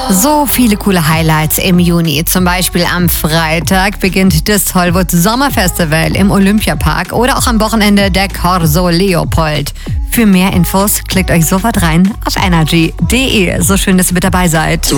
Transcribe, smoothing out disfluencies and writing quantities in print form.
So viele coole Highlights im Juni. Zum Beispiel am Freitag beginnt das Tollwood Sommerfestival im Olympiapark oder auch am Wochenende der Corso Leopold. Für mehr Infos klickt euch sofort rein auf energy.de. So schön, dass ihr mit dabei seid.